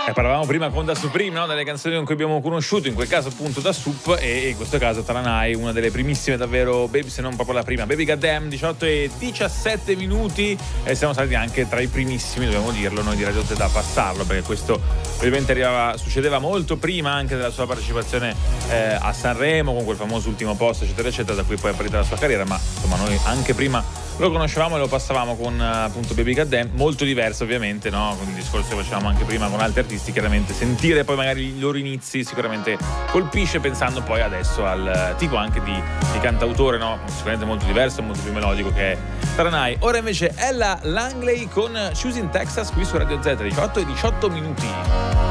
Parlavamo prima con Da Supreme, no? Delle canzoni con cui abbiamo conosciuto, in quel caso appunto Da Sup e in questo caso Taranai, una delle primissime davvero, baby, se non proprio la prima, Baby Goddamn, 18 e 17 minuti e siamo stati anche tra i primissimi, dobbiamo dirlo, noi di Radio Z a passarlo, perché questo ovviamente succedeva molto prima anche della sua partecipazione a Sanremo, con quel famoso ultimo posto eccetera eccetera, da cui poi è partita la sua carriera, ma insomma noi anche prima lo conoscevamo e lo passavamo con appunto Baby Goddamn, molto diverso ovviamente, no? Con il discorso che facevamo anche prima con altri artisti, chiaramente sentire poi magari i loro inizi sicuramente colpisce, pensando poi adesso al tipo anche di cantautore, no? Sicuramente molto diverso, molto più melodico che è Taranai. Ora invece Ella Langley con Choosing Texas qui su Radio Z, 18 e 18 minuti.